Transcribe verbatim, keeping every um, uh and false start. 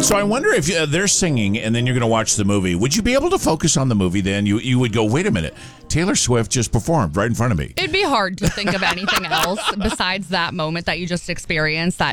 So I wonder if uh, they're singing and then you're going to watch the movie. Would you be able to focus on the movie then? You you would go, wait a minute, Taylor Swift just performed right in front of me. It'd be hard to think of anything else besides that moment that you just experienced, that